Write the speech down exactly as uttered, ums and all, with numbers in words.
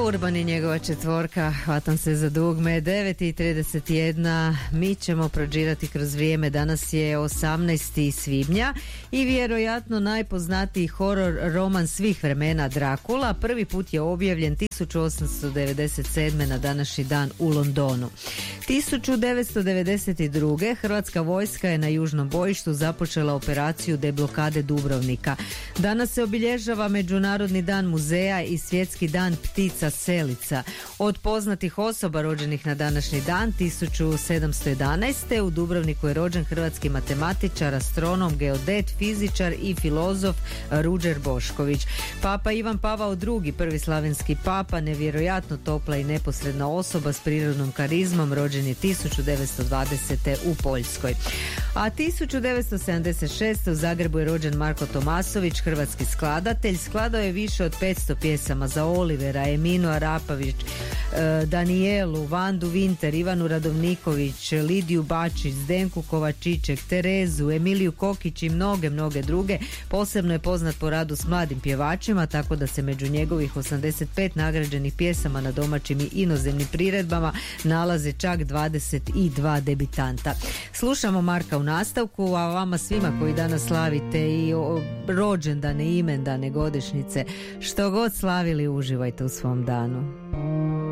Urban i njegova četvorka, hvatam se za dugme. Devet i trideset jedan, mi ćemo prođirati kroz vrijeme. Danas je osamnaesti svibnja i vjerojatno najpoznatiji horor roman svih vremena Drakula prvi put je objavljen tisuću osamsto devedeset sedme na današnji dan u Londonu. tisuću devetsto devedeset druge. Hrvatska vojska je na južnom bojištu započela operaciju deblokade Dubrovnika. Danas se obilježava Međunarodni dan muzeja i Svjetski dan ptica selica. Od poznatih osoba rođenih na današnji dan tisuću sedamsto jedanaeste. u Dubrovniku je rođen hrvatski matematičar, astronom, geodet, fizičar i filozof Ruđer Bošković. Papa Ivan Pavao drugi, prvi slavenski papa, nevjerojatno topla i neposredna osoba s prirodnom karizmom, rođen je tisuću devetsto dvadesete. u Poljskoj. A tisuću devetsto sedamdeset šeste. u Zagrebu je rođen Marko Tomasović, hrvatski skladatelj. Skladao je više od petsto pjesama za Olivera, Eminu Arapavić, Danijelu, Vandu Vinter, Ivanu Radovniković, Lidiju Bačić, Zdenku Kovačiček, Terezu, Emiliju Kokić i mnoge, mnoge druge. Posebno je poznat po radu s mladim pjevačima, tako da se među njegovih osamdeset pet nagrađenih pjesama na domaćim i inozemnim priredbama nalaze čak dvadeset dva debitanta. Slušamo Marka u nastavku, a vama svima koji danas slavite i rođendane, imendane, godišnjice, što god slavili, uživajte u svom danu.